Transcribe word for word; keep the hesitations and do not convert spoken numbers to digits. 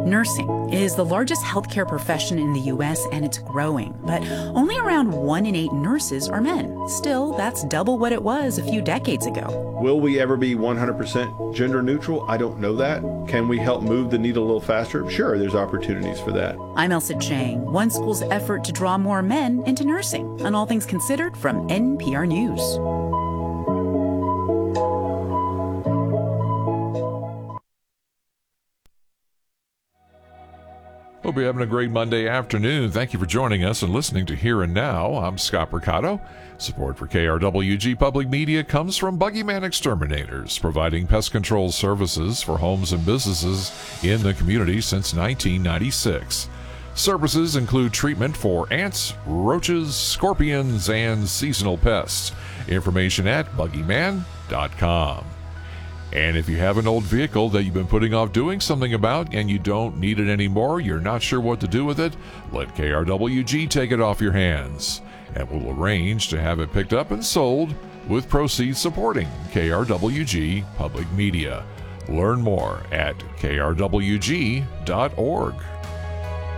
Nursing is the largest healthcare profession in the U S and it's growing, but only around one in eight nurses are men. Still, that's double what it was a few decades ago. Will we ever be one hundred percent gender neutral? I don't know that. Can we help move the needle a little faster? Sure, there's opportunities for that. I'm Elsa Chang. One school's effort to draw more men into nursing. On All Things Considered from N P R News. Hope you're having a great Monday afternoon. Thank you for joining us and listening to Here and Now. I'm Scott Mercado. Support for K R W G Public Media comes from Buggyman Exterminators, providing pest control services for homes and businesses in the community since nineteen ninety-six. Services include treatment for ants, roaches, scorpions, and seasonal pests. Information at buggyman dot com. And if you have an old vehicle that you've been putting off doing something about and you don't need it anymore, you're not sure what to do with it, let K R W G take it off your hands. And we'll arrange to have it picked up and sold with proceeds supporting K R W G Public Media. Learn more at K R W G dot org.